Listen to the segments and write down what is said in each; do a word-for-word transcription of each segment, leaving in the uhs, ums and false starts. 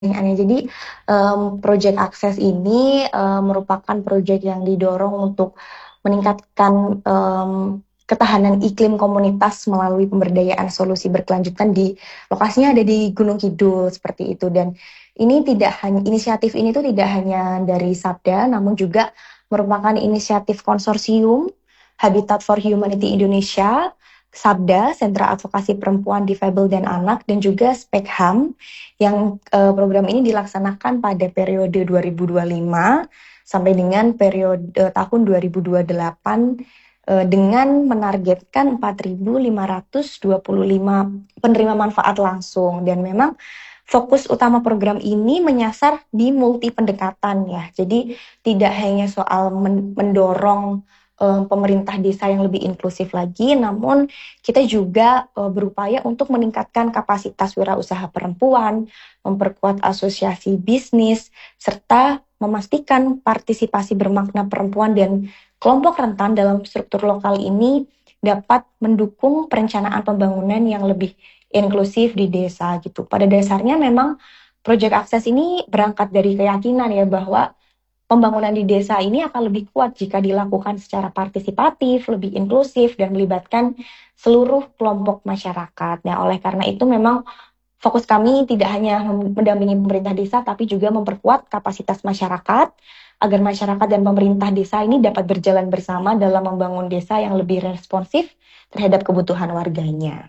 pertanyaannya. Jadi, mmm, Project Access ini, eee, merupakan project yang didorong untuk meningkatkan, mmm, ketahanan iklim komunitas melalui pemberdayaan solusi berkelanjutan di lokasinya ada di Gunung Kidul, seperti itu. Dan ini tidak hanya inisiatif ini tuh tidak hanya dari Sabda, namun juga merupakan inisiatif konsorsium Habitat for Humanity Indonesia, Sabda, Sentra Advokasi Perempuan, Difabel dan Anak, dan juga Spekham, yang uh, program ini dilaksanakan pada periode dua ribu dua puluh lima sampai dengan periode tahun dua ribu dua puluh delapan uh, dengan menargetkan empat ribu lima ratus dua puluh lima penerima manfaat langsung. Dan memang fokus utama program ini menyasar di multi pendekatan ya. Jadi tidak hanya soal men- mendorong uh, pemerintah desa yang lebih inklusif lagi, namun kita juga uh, berupaya untuk meningkatkan kapasitas wirausaha perempuan, memperkuat asosiasi bisnis, serta memastikan partisipasi bermakna perempuan dan kelompok rentan dalam struktur lokal ini dapat mendukung perencanaan pembangunan yang lebih inklusif di desa gitu. Pada dasarnya memang Project Access ini berangkat dari keyakinan ya bahwa pembangunan di desa ini akan lebih kuat jika dilakukan secara partisipatif, lebih inklusif, dan melibatkan seluruh kelompok masyarakat. Nah, oleh karena itu memang fokus kami tidak hanya mendampingi pemerintah desa, tapi juga memperkuat kapasitas masyarakat, agar masyarakat dan pemerintah desa ini dapat berjalan bersama dalam membangun desa yang lebih responsif terhadap kebutuhan warganya.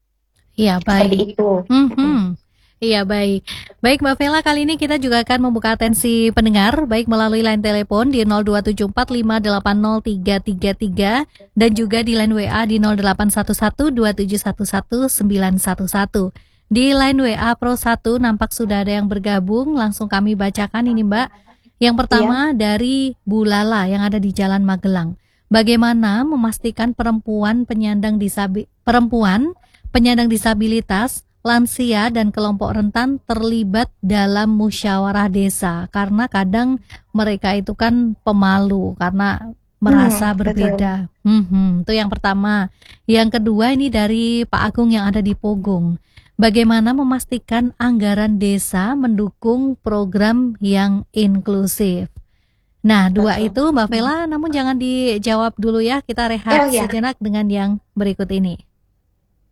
Iya, Seperti baik. itu. Mhm. Iya, baik. Baik, Mbak Vela, kali ini kita juga akan membuka atensi pendengar, baik melalui line telepon di nol dua tujuh empat lima delapan nol tiga tiga tiga dan juga di line W A di nol delapan satu satu dua tujuh satu satu sembilan satu satu. Di line W A Pro satu nampak sudah ada yang bergabung, langsung kami bacakan ini, Mbak. Yang Iya. pertama dari Bu Lala yang ada di Jalan Magelang. Bagaimana memastikan perempuan penyandang disabi- perempuan penyandang disabilitas, lansia, dan kelompok rentan terlibat dalam musyawarah desa, karena kadang mereka itu kan pemalu karena merasa Hmm, betul. berbeda. Hmm, itu yang pertama. Yang kedua ini dari Pak Agung yang ada di Pogung. Bagaimana memastikan anggaran desa mendukung program yang inklusif? Nah, dua Betul. itu Mbak Vela, namun jangan dijawab dulu ya, kita rehat Oh ya, sejenak dengan yang berikut ini.